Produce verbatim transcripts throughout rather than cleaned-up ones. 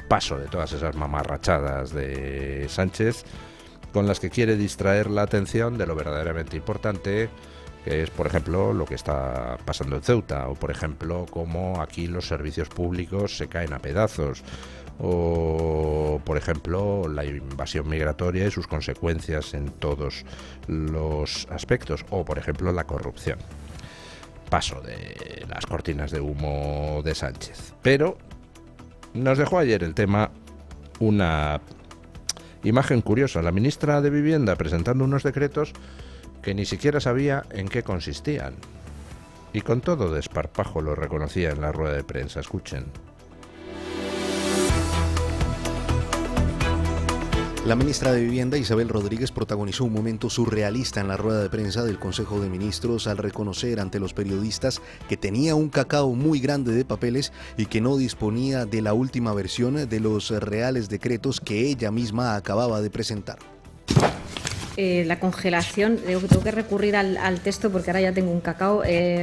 paso de todas esas mamarrachadas de Sánchez, con las que quiere distraer la atención de lo verdaderamente importante, que es, por ejemplo, lo que está pasando en Ceuta, o por ejemplo, cómo aquí los servicios públicos se caen a pedazos, o por ejemplo, la invasión migratoria y sus consecuencias en todos los aspectos, o por ejemplo, la corrupción. Paso de las cortinas de humo de Sánchez. Pero nos dejó ayer el tema una imagen curiosa. La ministra de Vivienda presentando unos decretos que ni siquiera sabía en qué consistían. Y con todo desparpajo lo reconocía en la rueda de prensa. Escuchen. La ministra de Vivienda, Isabel Rodríguez, protagonizó un momento surrealista en la rueda de prensa del Consejo de Ministros al reconocer ante los periodistas que tenía un cacao muy grande de papeles y que no disponía de la última versión de los reales decretos que ella misma acababa de presentar. Eh, la congelación, tengo, tengo que recurrir al, al texto porque ahora ya tengo un cacao. Eh,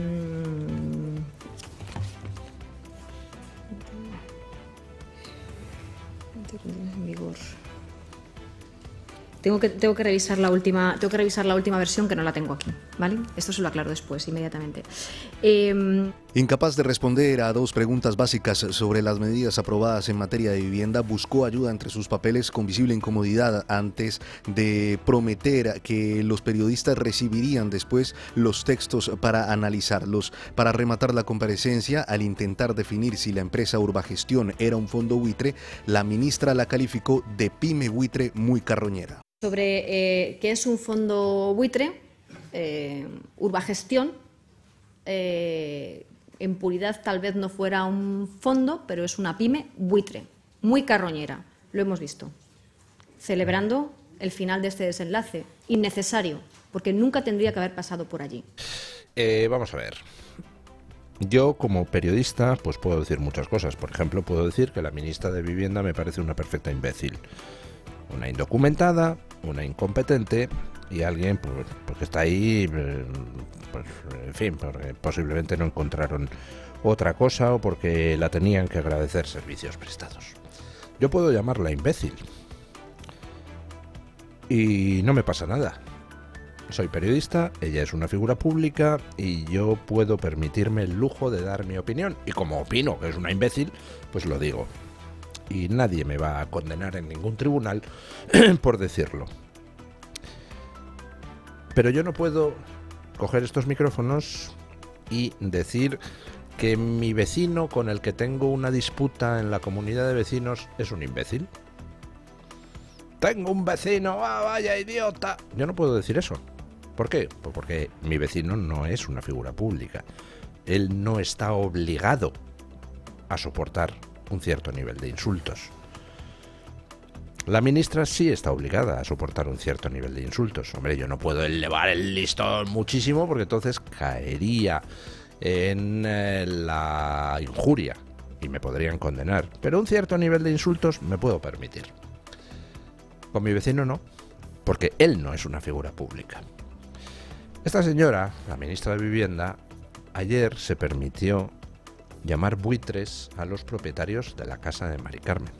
en vigor. Tengo que, tengo que revisar la última, tengo que revisar la última versión, que no la tengo aquí, ¿vale? Esto se lo aclaro después, inmediatamente. Eh... Incapaz de responder a dos preguntas básicas sobre las medidas aprobadas en materia de vivienda, buscó ayuda entre sus papeles con visible incomodidad antes de prometer que los periodistas recibirían después los textos para analizarlos. Para rematar la comparecencia, al intentar definir si la empresa Urbagestión era un fondo buitre, la ministra la calificó de pyme buitre muy carroñera. Sobre eh, qué es un fondo buitre, eh, Urbagestión, eh, en puridad tal vez no fuera un fondo, pero es una pyme buitre, muy carroñera, lo hemos visto, celebrando el final de este desenlace, innecesario, porque nunca tendría que haber pasado por allí. Eh, vamos a ver. Yo, como periodista, pues puedo decir muchas cosas. Por ejemplo, puedo decir que la ministra de Vivienda me parece una perfecta imbécil. Una indocumentada, una incompetente y alguien pues, pues que está ahí, pues, en fin, porque posiblemente no encontraron otra cosa o porque la tenían que agradecer servicios prestados. Yo puedo llamarla imbécil y no me pasa nada. Soy periodista, ella es una figura pública y yo puedo permitirme el lujo de dar mi opinión. Y como opino que es una imbécil, pues lo digo. Y nadie me va a condenar en ningún tribunal por decirlo. Pero yo no puedo coger estos micrófonos y decir que mi vecino con el que tengo una disputa en la comunidad de vecinos es un imbécil. Tengo un vecino, ah, vaya idiota. Yo no puedo decir eso. ¿Por qué? Pues porque mi vecino no es una figura pública. Él no está obligado a soportar un cierto nivel de insultos. La ministra sí está obligada a soportar un cierto nivel de insultos. Hombre, yo no puedo elevar el listón muchísimo porque entonces caería en eh, la injuria y me podrían condenar. Pero un cierto nivel de insultos me puedo permitir. Con mi vecino no, porque él no es una figura pública. Esta señora, la ministra de Vivienda, ayer se permitió llamar buitres a los propietarios de la casa de Mari Carmen,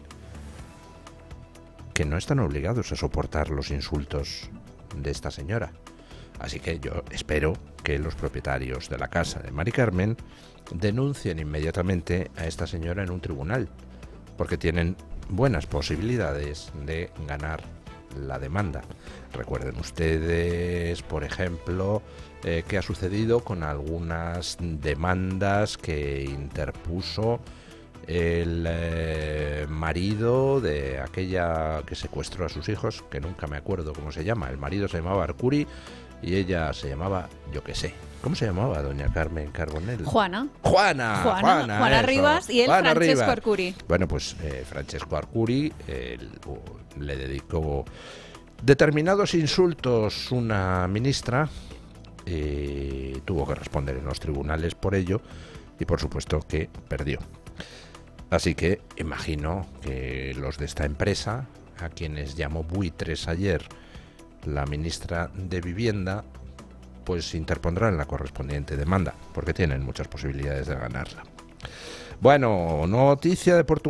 que no están obligados a soportar los insultos de esta señora. Así que yo espero que los propietarios de la casa de Mari Carmen denuncien inmediatamente a esta señora en un tribunal, porque tienen buenas posibilidades de ganar la demanda. Recuerden ustedes, por ejemplo, eh, qué ha sucedido con algunas demandas que interpuso el eh, marido de aquella que secuestró a sus hijos, que nunca me acuerdo cómo se llama. El marido se llamaba Arcuri y ella se llamaba, yo qué sé. ¿Cómo se llamaba doña Carmen Carbonell? Juana. Juana. Juana, Juana, Juana Rivas y él Juana Francesco Rivas. Arcuri. Bueno, pues eh, Francesco Arcuri eh, le dedicó determinados insultos una ministra, eh, tuvo que responder en los tribunales por ello y por supuesto que perdió. Así que imagino que los de esta empresa, a quienes llamó buitres ayer la ministra de Vivienda, pues interpondrán la correspondiente demanda, porque tienen muchas posibilidades de ganarla. Bueno, noticia de Portugal.